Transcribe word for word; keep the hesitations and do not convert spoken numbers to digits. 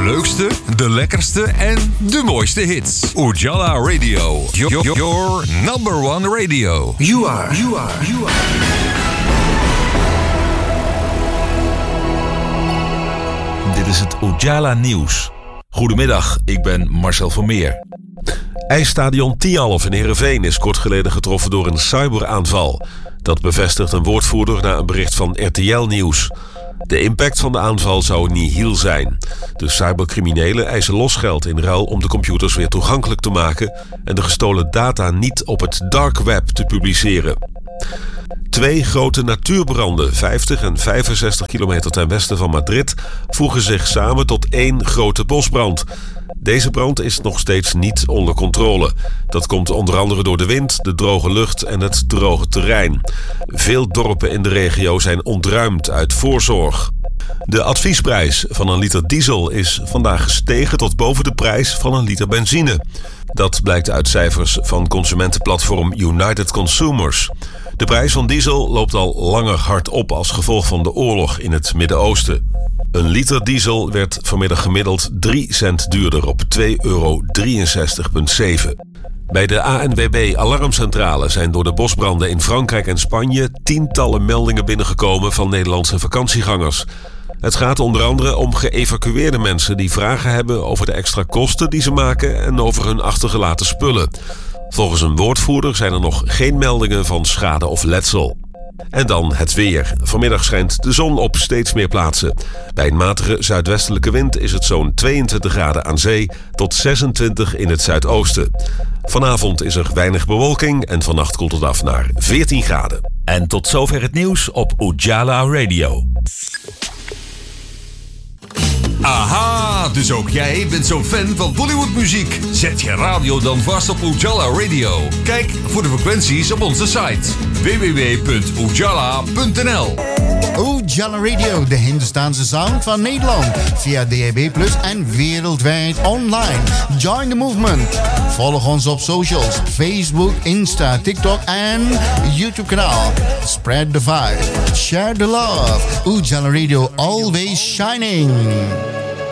leukste, de lekkerste en de mooiste hits. Ujala Radio. Your, your number one radio. You are, you are, you are. Dit is het Ujala Nieuws. Goedemiddag, ik ben Marcel Vermeer. IJsstadion Tialf in Heerenveen is kort geleden getroffen door een cyberaanval. Dat bevestigt een woordvoerder na een bericht van R T L Nieuws. De impact van de aanval zou nihil zijn. De cybercriminelen eisen losgeld in ruil om de computers weer toegankelijk te maken en de gestolen data niet op het dark web te publiceren. Twee grote natuurbranden, vijftig en vijfenzestig kilometer ten westen van Madrid, voegen zich samen tot één grote bosbrand. Deze brand is nog steeds niet onder controle. Dat komt onder andere door de wind, de droge lucht en het droge terrein. Veel dorpen in de regio zijn ontruimd uit voorzorg. De adviesprijs van een liter diesel is vandaag gestegen tot boven de prijs van een liter benzine. Dat blijkt uit cijfers van consumentenplatform United Consumers. De prijs van diesel loopt al langer hard op als gevolg van de oorlog in het Midden-Oosten. Een liter diesel werd vanmiddag gemiddeld drie cent duurder op twee euro drieënzestig komma zeven. Bij de A N W B Alarmcentrale zijn door de bosbranden in Frankrijk en Spanje tientallen meldingen binnengekomen van Nederlandse vakantiegangers. Het gaat onder andere om geëvacueerde mensen die vragen hebben over de extra kosten die ze maken en over hun achtergelaten spullen. Volgens een woordvoerder zijn er nog geen meldingen van schade of letsel. En dan het weer. Vanmiddag schijnt de zon op steeds meer plaatsen. Bij een matige zuidwestelijke wind is het zo'n tweeëntwintig graden aan zee tot zesentwintig in het zuidoosten. Vanavond is er weinig bewolking en vannacht koelt het af naar veertien graden. En tot zover het nieuws op Ujala Radio. Aha, dus ook jij bent zo'n fan van Bollywoodmuziek. Zet je radio dan vast op Ujala Radio. Kijk voor de frequenties op onze site w w w punt ujala punt n l. Ujala Radio, de Hindustaanse sound van Nederland. Via D A B plus, en wereldwijd online. Join the movement. Volg ons op socials. Facebook, Insta, TikTok en YouTube kanaal. Spread the vibe. Share the love. Ujala Radio, always shining.